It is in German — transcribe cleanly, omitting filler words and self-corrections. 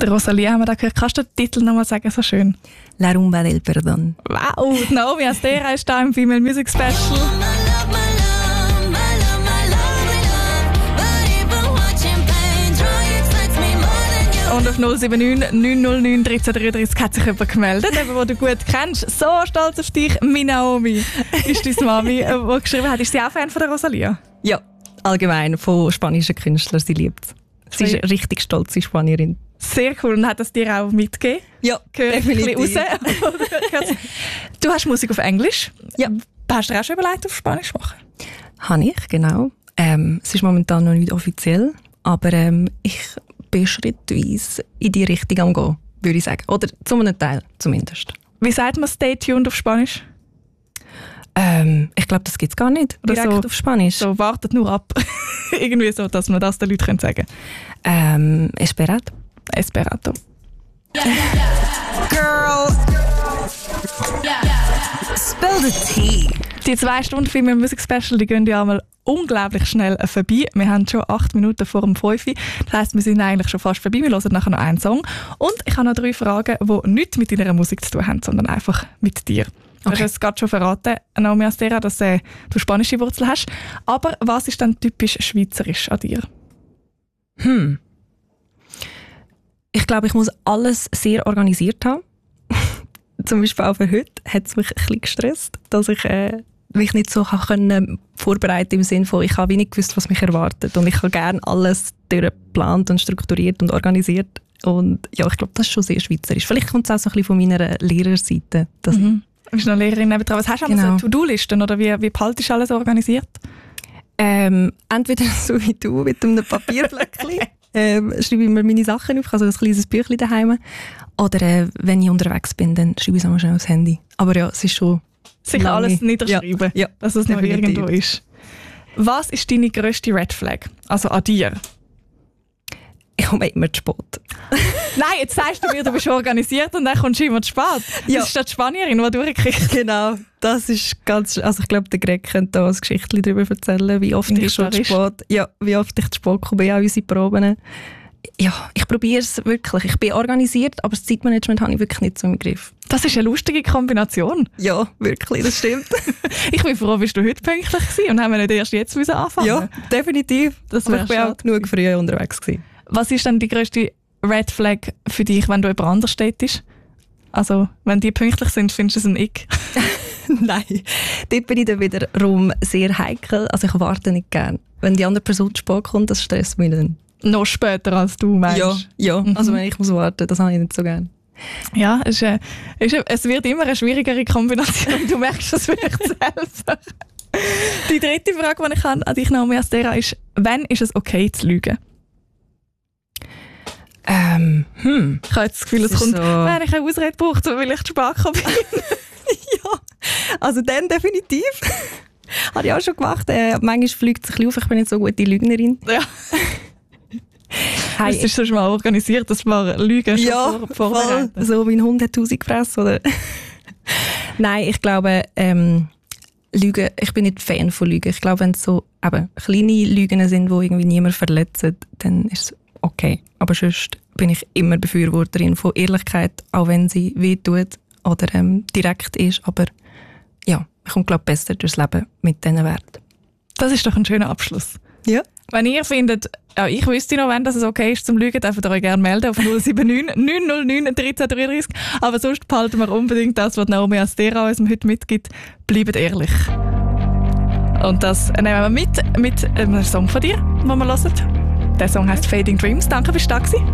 Der Rosalía haben wir da gehört. Kannst du den Titel nochmal sagen, so schön? La Rumba del Perdón. Wow, Naomi Astera ist da im Female Music Special. Und auf 079 909 1333 hat sich jemand gemeldet, den du gut kennst. So stolz auf dich, meine Naomi. Ist deine Mami, die geschrieben hat. Ist sie auch Fan von der Rosalía? Ja, allgemein von spanischen Künstlern. Sie liebt es. Sie ist eine richtig stolze Spanierin. Sehr cool. Und hat das dir auch mitgegeben? Ja, definitiv. Du hast Musik auf Englisch. Ja. Hast du dir auch schon überlegt, auf Spanisch zu machen? Habe ich, genau. Es ist momentan noch nicht offiziell, aber ich bin schrittweise in die Richtung am gehen, würde ich sagen. Oder zu einem Teil zumindest. Wie sagt man Stay tuned auf Spanisch? Ich glaube, das gibt es gar nicht. Oder direkt so, auf Spanisch. So, wartet nur ab. Irgendwie so, dass man das den Leuten sagen können. Esperado. Esperado. Girl! Spill the tea. Die 2 Stunden Female Music Special, die gehen ja einmal unglaublich schnell vorbei. Wir haben schon 8 Minuten vor dem 5. Das heisst, wir sind eigentlich schon fast vorbei. Wir hören nachher noch einen Song. Und ich habe noch 3 Fragen, die nichts mit deiner Musik zu tun haben, sondern einfach mit dir. Du hast es gerade schon verraten, Naomi Astera, dass du spanische Wurzeln hast. Aber was ist denn typisch schweizerisch an dir? Ich glaube, ich muss alles sehr organisiert haben. Zum Beispiel auch für heute hat es mich ein bisschen gestresst, dass ich mich nicht so vorbereiten im Sinne von, ich habe wenig gewusst, was mich erwartet. Und ich habe gerne alles durchgeplant und strukturiert und organisiert. Und ja, ich glaube, das ist schon sehr schweizerisch. Vielleicht kommt es auch so ein bisschen von meiner Lehrerseite. Du bist noch Lehrerin nebendran. Was hast du genau. an To-Do-Listen oder wie behaltest du alles organisiert? Entweder so wie du mit einem Papierfleckchen schreibe ich mir meine Sachen auf, also ein kleines Büchlein daheim. Oder wenn ich unterwegs bin, dann schreibe ich es einmal schnell aufs Handy. Aber ja, es ist schon sich lange. Alles niederschreiben, ja, dass es noch definitiv. irgendwo ist. Was ist deine grösste Red Flag? Also an dir? Ich komme immer zu spät. Nein, jetzt sagst du mir, du bist organisiert und dann kommst du immer zu spät. Ja. Das ist die Spanierin, die durchkriegt. Genau, das ist ganz... Also ich glaube, der Greg könnte da ein Geschichtchen darüber erzählen, wie oft ich schon zu spät... Ja, wie oft ich zu spät komme an unsere Proben. Ja, ich probiere es wirklich. Ich bin organisiert, aber das Zeitmanagement habe ich wirklich nicht so im Griff. Das ist eine lustige Kombination. Ja, wirklich, das stimmt. Ich bin froh, bist du heute pünktlich gewesen und haben wir nicht erst jetzt anfangen. Ja, definitiv. Das aber ich bin auch genug früher unterwegs gewesen. Was ist denn die grösste Red Flag für dich, wenn du jemand anders steht? Also, wenn die pünktlich sind, findest du es ein Ick? Nein, dort bin ich dann wiederum sehr heikel. Also ich warte nicht gern. Wenn die andere Person zu spät kommt, das stresst mich dann. Noch später als du meinst? Ja. Also wenn ich muss warten, das habe ich nicht so gern. Ja, es wird immer eine schwierigere Kombination. Du merkst das vielleicht selber. Die 3. Frage, die ich an dich, Naomi Astera, ist, wann ist es okay zu lügen? Ich habe jetzt das Gefühl, es kommt, wenn ich eine Ausrede brauche, weil ich zu spät gekommen bin. Ja, also dann definitiv. Habe ich auch schon gemacht. Manchmal fliegt es ein bisschen auf, ich bin nicht so gute Lügnerin. Ja. Hey, das ist schon mal organisiert, dass wir Lügen schon vorbereiten. So mein Hund hat 1000 gefressen, oder? Nein, ich glaube, Lügen, ich bin nicht Fan von Lügen. Ich glaube, wenn es so kleine Lügen sind, die irgendwie niemand verletzen, dann ist es okay. Aber sonst bin ich immer Befürworterin von Ehrlichkeit, auch wenn sie weh tut oder direkt ist. Aber ja, ich komme, glaube ich, besser durchs Leben mit diesen Werten. Das ist doch ein schöner Abschluss. Ja. Wenn ihr findet, ich wüsste noch, wenn es okay ist zum Lügen, dürft ihr euch gerne melden auf 079 909 1333. Aber sonst behalten wir unbedingt das, was Naomi Astera uns heute mitgibt. Bleibt ehrlich. Und das nehmen wir mit einem Song von dir, den wir hören. Der Song heisst Fading Dreams. Danke, bist du da gewesen.